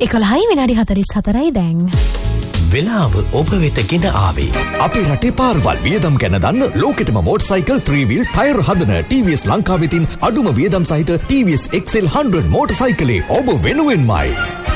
11:44 දැන්. වෙලාව ඔබ වෙත ගෙන ආවේ. අපේ රටේ පාරවල් වියදම් ගැන දන්න ලෝකෙටම මෝටර්සයිකල් 3-wheel ටයර් හදන TVS ලංකාව වෙතින් අඩුම වියදම් සහිත TVS XL 100 මෝටර්සයිකලේ ඔබ වෙනුවෙන්මයි.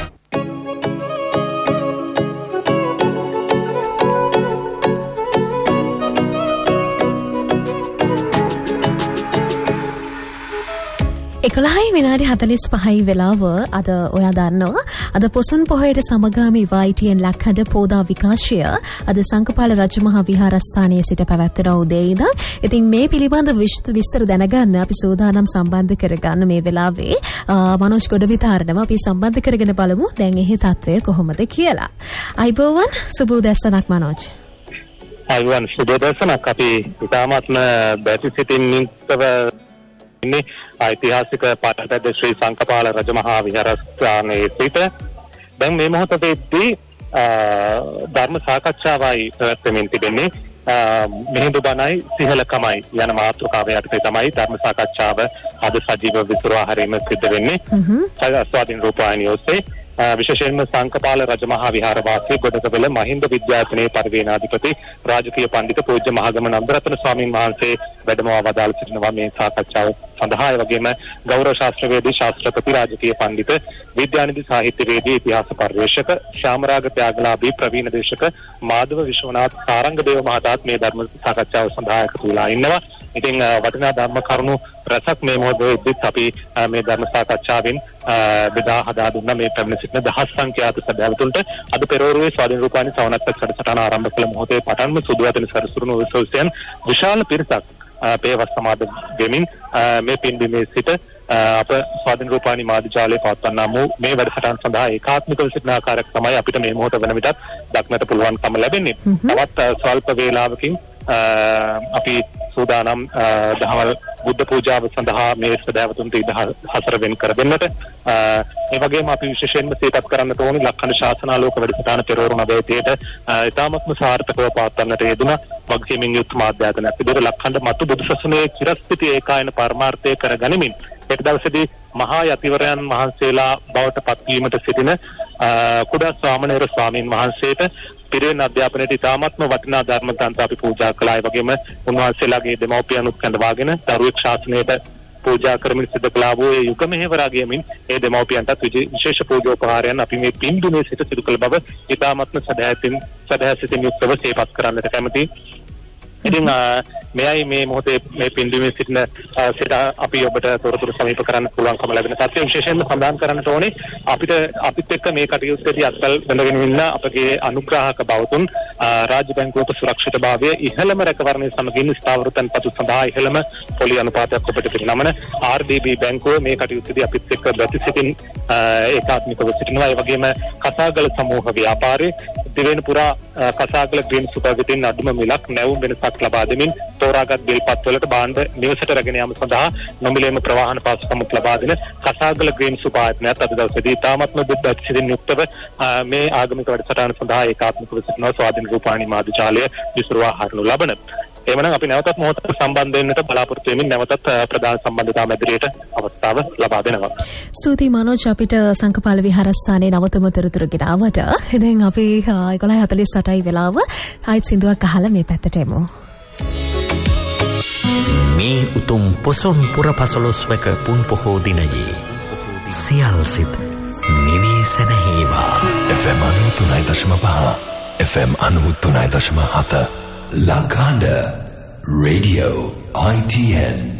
එකොළහයි විනාඩි 45යි වෙලාව. අද ඔයා දන්නවා අද පොසොන් පොහොයට සමගාමී YTN ලක්හඬ පෝදා විකාශය අද සංකපාල රජමහා විහාරස්ථානයේ සිට පැවැත්වෙන උදේ ඉඳන්. ඉතින් මේ පිළිබඳ විස්තර දැනගන්න අපි සූදානම් සම්බන්ධ කරගන්න මේ වෙලාවේ මනෝජ් ගොඩවිතාරණම අපි සම්බන්ධ කරගෙන බලමු දැන් එහි තත්ත්වය කොහොමද කියලා. අයිබෝවන් සුබ උදැසනක් මනෝජ්. අයිබෝවන් සුබ උදැසනක්. අපි ඉතාමත්ම බැටි සිටින් නිතව ඓතිහාසික පාටට ශ්‍රී සංකපාල රජමහා විහාරස්ථානයේ සිට දැන් මේ මොහොතේදී ධර්ම සාකච්ඡාවයි පැවැත්වෙමින් තිබෙන්නේ. මිහිඳු බණයි සිහලකමයි යන මාතෘකාව යටතේ තමයි ධර්ම සාකච්ඡාව අද සජීව විසුරුවා හැරීම සිද්ධ වෙන්නේ. ස්වාධීන රූපවාහිනිය ඔස්සේ විශේෂයෙන්ම සංකපාල රජමහා විහාරවාසී ගොඩකවල මහින්ද විද්‍යාසනයේ පරිවේනාධිපති රාජකීය පඬිතු පූජ්‍ය මහගම නන්දරත්න ස්වාමීන් වහන්සේ වැඩමවා වදාළ සිටිනවා මේ සාකච්ඡාව සඳහා. ඒ වගේම ගෞරව ශාස්ත්‍රවේදී ශාස්ත්‍රපති රාජකීය පඬිතු විද්‍යානිධි සාහිත්‍යවේදී ඉතිහාස පරිශක ශ්‍යාමරාග ත්‍යාගලාභී ප්‍රවීණ දේශක මාධව විශ්වනාථ සාරංගදේව මහතාත් මේ ධර්ම සාකච්ඡාව සඳහා එකතු වෙලා ඉන්නවා. ඉතින් වටිනා ධර්ම කරුණු රසක් මේ මොහොතේදීත් අපි මේ ධර්ම සාකච්ඡාවෙන් බෙදා හදා දුන්න මේ පැමිණ සිටින දහස් සංඛ්‍යාත සදහවතුන්ට අද පෙරවරුවේ ස්වාධීන රූපවාහිනී සවනත් සටහන ආරම්භ කළ මොහොතේ පටන්ම සුදු ඇතන සරසුරුණු විශ්වවිද්‍යාලයන් විශාල පිරිසක් පේවස් සමාද වෙමින් මේ පින්බිමේ සිට අප ස්වාධීන රූපවාහිනී මාධ්‍ය ජාලය පවත්වන්නා වූ මේ වැඩසටහන සඳහා ඒකාත්මිකව සිටින ආකාරයක් තමයි අපිට මේ මොහොත වන විටත් දක්නට පුළුවන්කම ලැබෙන්නේ. තවත් ස්වල්ප වේලාවකින් අපි සූදානම් දහවල් බුද්ධ පූජාව සඳහා මේ සදාවතුන්ට ඉඩ හසර වෙන් කර දෙන්නට. ඒ වගේම අපි විශේෂයෙන්ම සිතපත් කරන්නට ඕනි ලක්ඛණ ශාසනාලෝක වැඩසටහන පෙරවරු 9:30ට ඉතාමත්ම සාර්ථකව පවත්වන්නට යෙදුණා. වගකීමින් යුත් මාධ්‍යාධනයක් විදිහට ලක්ඛණ මතු බුදුසසුනේ චිරස්ථිති ඒකායන පරමාර්ථය කරගනිමින් එක් දවසේදී මහා යතිවරයන් වහන්සේලා බවට පත්වීමට සිටින කුඩා ස්වාමණේර ස්වාමීන් වහන්සේට පිරිවෙන් අධ්‍යාපනයට ඉතාමත්ම වටිනා ධර්ම ග්‍රන්ථ අපි පූජා කළා. ඒ වගේම උන්වහන්සේලාගේ දෙමව්පියනුත් කැඳවාගෙන දරුවෙක් ශාසනයට පූජා කරමින් සිදු කළා වූ ඒ යුග මෙහෙවරා ගියමින් ඒ දෙමව්පියන්ටත් විශේෂ පූජෝපහාරයන් අපි මේ පින්දුනේ සිට සිදු කළ බව ඉතාමත්ම සදහැසිතින් යුක්තව සේපත් කරන්නට කැමැතියි. ඉතින් මෙයයි මේ මොහොතේ මේ පින්දුනේ සිටින සිට අපි ඔබට තොරතුරු සමීප කරන්න පුළුවන්කම ලැබෙන තත්ත්වය විශේෂයෙන්ම සඳහන් කරන්නට ඕනේ අපිත් එක්ක මේ කටයුත්තේදී අත්වල බඳගෙන ඉන්න අපගේ අනුග්‍රාහක බවතුන් රාජ්‍ය බැංකුවක සුරක්ෂිතභාවය ඉහළම රැකවරණය සමගින් ස්ථාවර තැන්පතු සඳහා ඉහළම පොලි අනුපාතයක් ඔබට පිරිනමන RDB බැංකුව මේ කටයුත්තේදී අපිත් එක්ක ප්‍රතිසිතින් ඒකාත්මිකව සිටිනවා. ඒ වගේම කසාගල සමූහ ව්‍යාපාරයේ දිවෙන පුරා කසාගල ග්‍රීන් සුපර් විතින් අඩුම මිලක් නැවුම් වෙනසක් ලබා දෙමින් තෝරාගත් බිල්පත්වලට භාණ්ඩ නිවසට රැගෙන යාම සඳහා නොමිලේම ප්‍රවාහන පාසුකමක් ලබා දෙන කසාගල ග්‍රීන් සුපර් ආයතනයත් අද දවසේදී ඉතාමත්ම බුද්ධත්සිතින් යුක්තව මේ ආගමික වැඩසටහන සඳහා ඒකාත්මිකව සිටිනවා. ස්වාධීන රූපවාහිනී මාධ්‍ය ජාලය විසුරුවා හරිනු ලබන. එhmenan අපි නැවතත් මොහොතකට සම්බන්ධ වෙන්නට බලාපොරොත්තු වෙමින් නැවතත් ප්‍රධාන සම්බන්ධතා මැදිරියට අවස්ථාව ලබා දෙනවා. ස්තුතියි මනෝජ් අපිට සංකපාල විහාරස්ථානයේ නවතම තොරතුරු ගෙනාවට. දැන් අපි 11:48යි වෙලාව. ආයිත් සින්දුවක් අහලා මේ පැත්තට එමු. මේ උතුම් පොසොන් පුර පසළොස්වක පුන් පොහෝ දිනයේ සියල් සිත නිවී සැනහේවා. FM 93.5 FM 93.7 Lakanda Radio ITN